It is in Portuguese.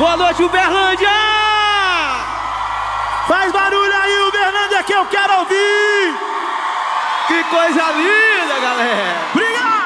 Boa noite, Uberlândia! Faz barulho aí, Uberlândia, que eu quero ouvir! Que coisa linda, galera! Obrigado!